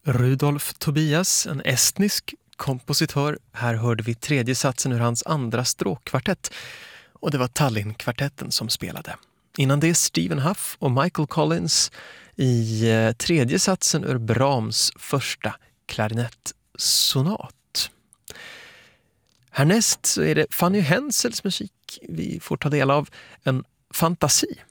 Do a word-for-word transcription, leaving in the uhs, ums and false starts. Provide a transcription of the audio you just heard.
Rudolf Tobias, en estnisk kompositör. Här hörde vi tredje satsen ur hans andra stråkkvartett. Och det var Tallinn-kvartetten som spelade. Innan det Stephen Huff och Michael Collins i tredje satsen ur Brahms första klarinettsonat. Härnäst så är det Fanny Hensels musik vi får ta del av. En fantasi.